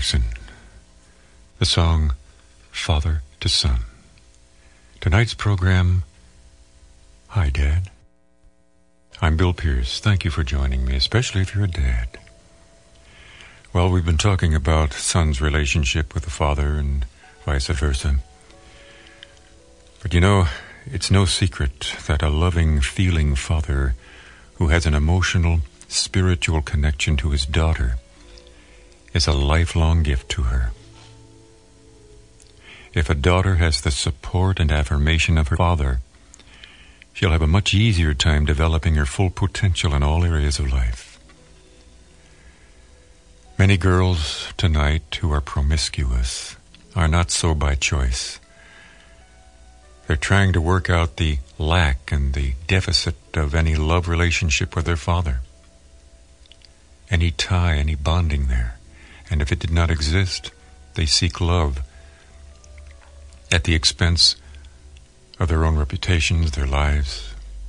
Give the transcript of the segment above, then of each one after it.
Anderson. The song, Father to Son. Tonight's program, Hi, Dad. I'm Bill Pierce. Thank you for joining me, especially if you're a dad. Well, we've been talking about son's relationship with the father and vice versa. But you know, it's no secret that a loving, feeling father who has an emotional, spiritual connection to his daughter is a lifelong gift to her. If a daughter has the support and affirmation of her father, she'll have a much easier time developing her full potential in all areas of life. Many girls tonight who are promiscuous are not so by choice. They're trying to work out the lack and the deficit of any love relationship with their father. Any tie, any bonding there. And if it did not exist, they seek love at the expense of their own reputations, their lives.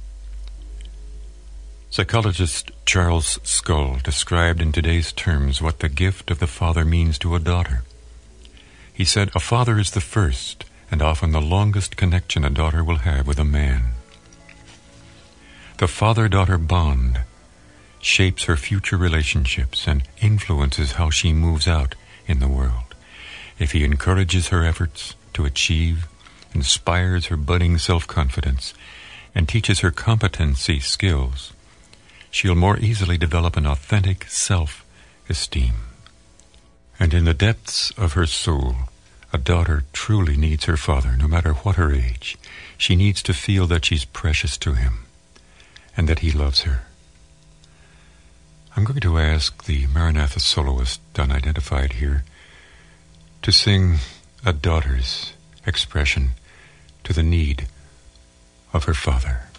Psychologist Charles Scull described in today's terms what the gift of the father means to a daughter. He said, a father is the first and often the longest connection a daughter will have with a man. The father-daughter bond shapes her future relationships and influences how she moves out in the world. If he encourages her efforts to achieve, inspires her budding self-confidence, and teaches her competency skills, she'll more easily develop an authentic self-esteem. And in the depths of her soul, a daughter truly needs her father, no matter what her age. She needs to feel that she's precious to him and that he loves her. I'm going to ask the Maranatha soloist, unidentified here, to sing a daughter's expression to the need of her father.